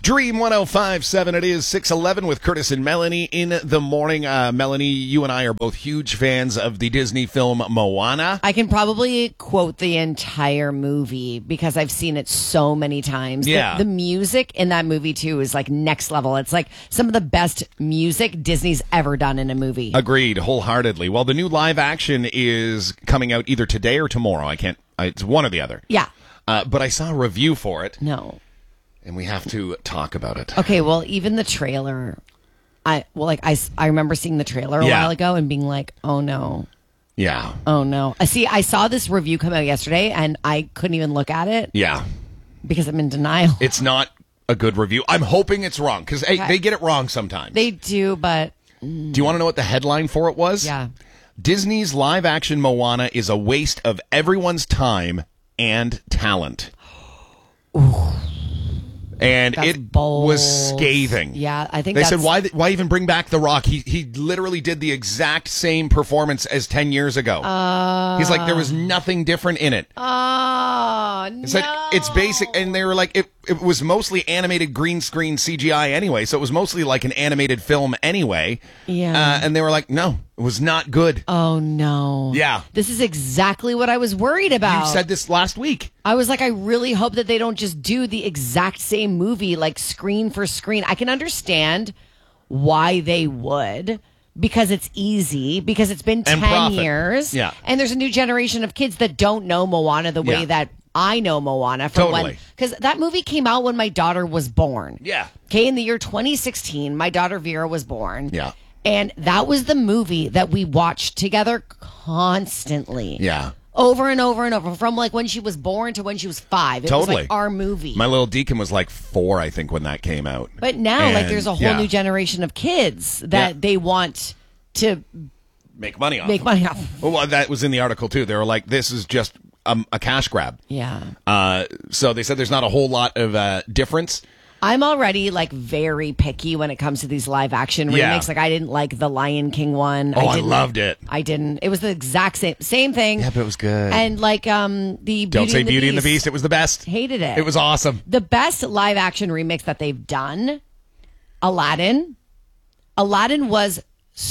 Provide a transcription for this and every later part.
Dream 105.7. It is 6:11 with Curtis and Melanie in the morning. Melanie, you and I are both huge fans of the Disney film Moana. I can probably quote the entire movie because I've seen it so many times. Yeah. The music in that movie, too, is like next level. It's like some of the best music Disney's ever done in a movie. Agreed, wholeheartedly. Well, the new live action is coming out either today or tomorrow. It's one or the other. Yeah. But I saw a review for it. No. And we have to talk about it. Okay, well, even the trailer, I remember seeing the trailer a while ago and being like, oh no. Yeah. Oh no. See, I saw this review come out yesterday and I couldn't even look at it. Yeah. Because I'm in denial. It's not a good review. I'm hoping it's wrong because they get it wrong sometimes. They do, but... Do you want to know what the headline for it was? Yeah. Disney's live-action Moana is a waste of everyone's time and talent. Ooh. And That's it bold. was scathing. Yeah, I think they said, why even bring back The Rock? He literally did the exact same performance as 10 years ago. He's like, there was nothing different in it. Oh, no. It's like, it's basic, and they were like, it was mostly animated green screen CGI anyway, so it was mostly like an animated film anyway. Yeah. And they were like, no, it was not good. Oh, no. Yeah. This is exactly what I was worried about. You said this last week. I was like, I really hope that they don't just do the exact same movie, like screen for screen. I can understand why they would, because it's easy, because it's been 10 years. Yeah. And there's a new generation of kids that don't know Moana the way that I know Moana from Totally. because that movie came out when my daughter was born. Yeah. Okay, in the year 2016, my daughter Vera was born. Yeah. And that was the movie that we watched together constantly. Yeah. Over and over and over, from like when she was born to when she was 5. It was Totally. like our movie. My little Deacon was like 4, I think, when that came out. But now, like, there's a whole new generation of kids that they want to make money off. Well, that was in the article, too. They were like, this is just a cash grab. Yeah. So they said there's not a whole lot of difference. I'm already like very picky when it comes to these live action remakes. Like I didn't like the Lion King one. I loved it. I didn't. It was the exact same thing. Yeah, but it was good. And like the Don't say Beauty and the Beast. It was the best. Hated it. It was awesome. The best live action remix that they've done, Aladdin. Aladdin was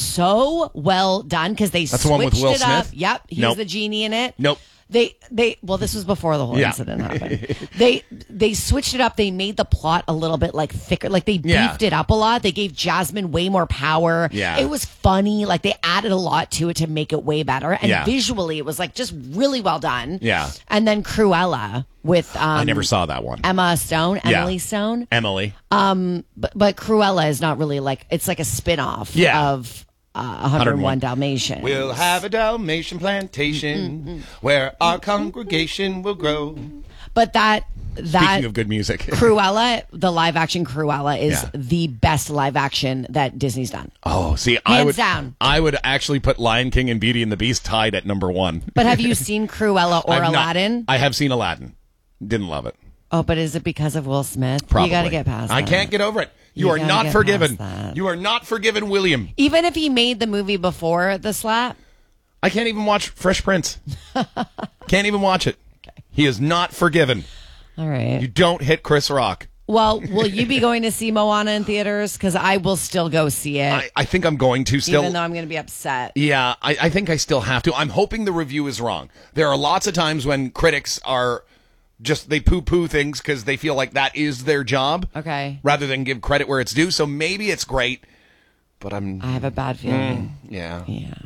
so well done because they That's the one with Will up. Smith? Yep, he's the genie in it. Nope. Well, this was before the whole incident happened. They switched it up. They made the plot a little bit like thicker. Like they beefed it up a lot. They gave Jasmine way more power. Yeah. It was funny. Like they added a lot to it to make it way better. And visually it was like just really well done. Yeah. And then Cruella with I never saw that one. Emily Stone. Emily. But Cruella is not really like, it's like a spin-off of 101 Dalmatian. We'll have a Dalmatian plantation where our congregation will grow. But that Speaking of good music, Cruella, the live action Cruella is the best live action that Disney's done. Oh, see, Hands down. I would actually put Lion King and Beauty and the Beast tied at number 1. But have you seen Cruella or Aladdin? I have seen Aladdin. Didn't love it. Oh, but is it because of Will Smith? Probably. You got to get past that. I can't get over it. You are not forgiven. You are not forgiven, William. Even if he made the movie before the slap? I can't even watch Fresh Prince. Can't even watch it. Okay. He is not forgiven. All right. You don't hit Chris Rock. Well, will you be going to see Moana in theaters? Because I will still go see it. I think I'm going to still. Even though I'm going to be upset. Yeah, I think I still have to. I'm hoping the review is wrong. There are lots of times when critics are they poo-poo things because they feel like that is their job. Okay. Rather than give credit where it's due. So maybe it's great, but I have a bad feeling. Yeah.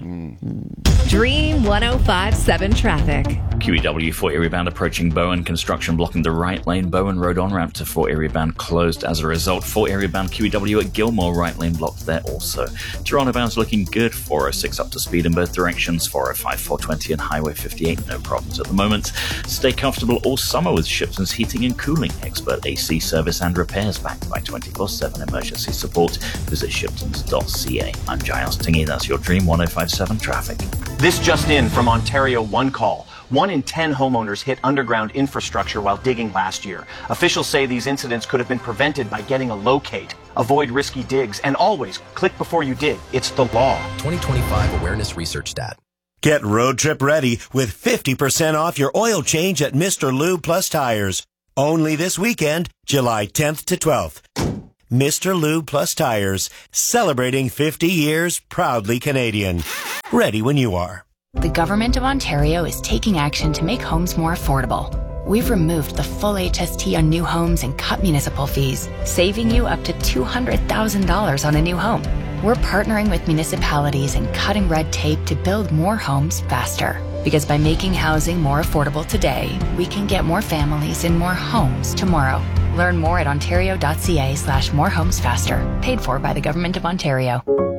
Dream 105.7 traffic. QEW Fort Erie bound approaching Bowen. Construction blocking the right lane. Bowen Road on-ramp to Fort Erie bound closed as a result. Fort Erie bound QEW at Gilmore, right lane blocked there also. Toronto bound's looking good. 406 up to speed in both directions. 405, 420 and Highway 58. No problems at the moment. Stay comfortable all summer with Shipton's Heating and Cooling. Expert AC service and repairs backed by 24/7 emergency support. Visit shiptons.ca. I'm Giles Tingy. That's your Dream 105.7 traffic. This just in from Ontario One Call. 1 in 10 homeowners hit underground infrastructure while digging last year. Officials say these incidents could have been prevented by getting a locate. Avoid risky digs and always click before you dig. It's the law. 2025 Awareness Research Stat. Get road trip ready with 50% off your oil change at Mr. Lube Plus Tires. Only this weekend, July 10th to 12th. Mr. Lube Plus Tires, celebrating 50 years, proudly Canadian. Ready when you are. The Government of Ontario is taking action to make homes more affordable. We've removed the full HST on new homes and cut municipal fees, saving you up to $200,000 on a new home. We're partnering with municipalities and cutting red tape to build more homes faster. Because by making housing more affordable today, we can get more families in more homes tomorrow. Learn more at ontario.ca/morehomesfaster. Paid for by the Government of Ontario.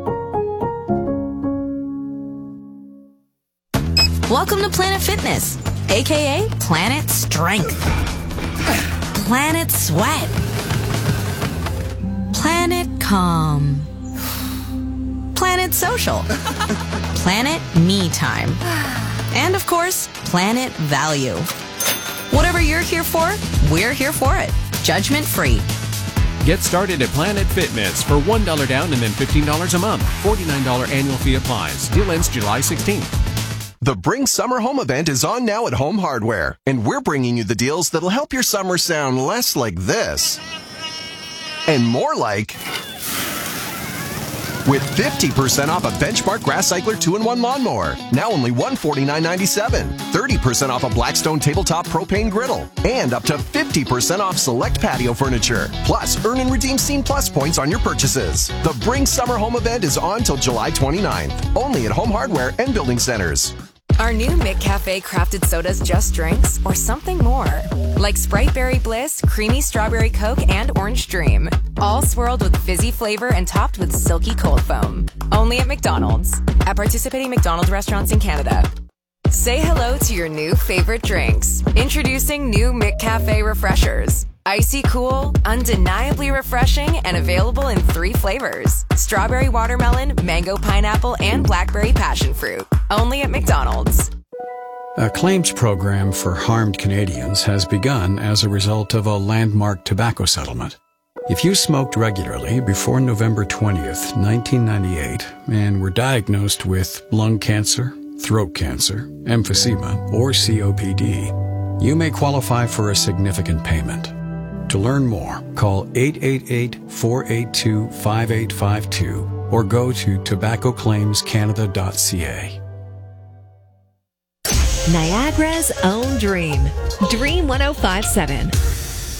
Welcome to Planet Fitness, aka Planet Strength, Planet Sweat, Planet Calm, Planet Social, Planet Me Time, and of course, Planet Value. Whatever you're here for, we're here for it. Judgment free. Get started at Planet Fitness for $1 down and then $15 a month. $49 annual fee applies. Deal ends July 16th. The Bring Summer Home event is on now at Home Hardware, and we're bringing you the deals that'll help your summer sound less like this and more like, with 50% off a Benchmark Grass Cycler 2-in-1 lawnmower, now only $149.97, 30% off a Blackstone tabletop propane griddle, and up to 50% off select patio furniture. Plus, earn and redeem Scene Plus points on your purchases. The Bring Summer Home event is on till July 29th, only at Home Hardware and Building Centers. Are new McCafe crafted sodas just drinks or something more? Like Sprite Berry Bliss, Creamy Strawberry Coke, and Orange Dream. All swirled with fizzy flavor and topped with silky cold foam. Only at McDonald's. At participating McDonald's restaurants in Canada. Say hello to your new favorite drinks. Introducing new McCafe Refreshers. Icy cool, undeniably refreshing, and available in 3 flavors. Strawberry watermelon, mango pineapple, and blackberry passion fruit. Only at McDonald's. A claims program for harmed Canadians has begun as a result of a landmark tobacco settlement. If you smoked regularly before November 20th, 1998, and were diagnosed with lung cancer, throat cancer, emphysema, or COPD, you may qualify for a significant payment. To learn more, call 888-482-5852 or go to tobaccoclaimscanada.ca. Niagara's own Dream. Dream 105.7.